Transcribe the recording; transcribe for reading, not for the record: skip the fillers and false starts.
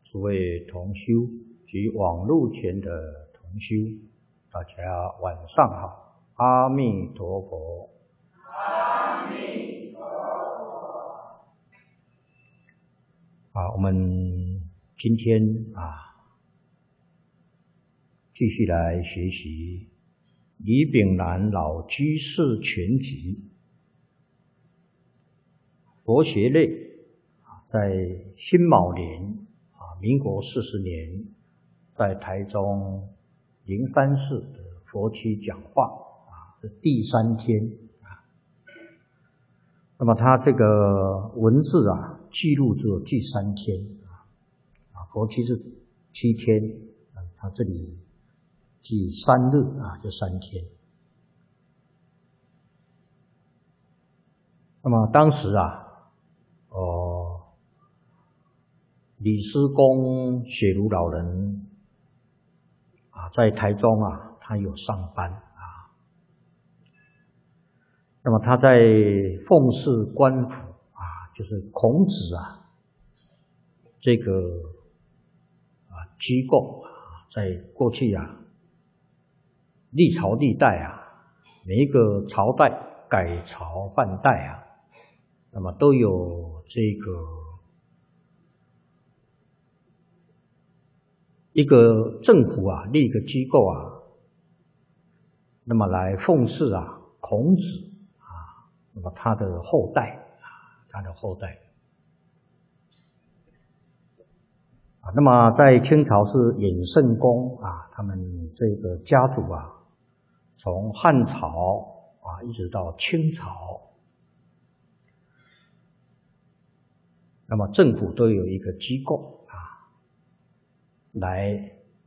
诸位同修及网络前的同修，大家晚上好，阿弥陀佛。 阿弥陀佛。 我们今天继续来学习李炳南老居士全集佛学类，在辛卯年民国40年，在台中灵山寺的佛区讲话是第3天那么他这个文字记录只有第3天佛区是7天，他这里第3日就3天。那么当时李师公雪如老人在台中他有上班那么他在奉事官府就是孔子这个机构在过去历朝历代每一个朝代改朝换代那么都有这个一个政府立一个机构那么来奉事孔子那么他的后代那么在清朝是衍圣公他们这个家族从汉朝一直到清朝，那么政府都有一个机构来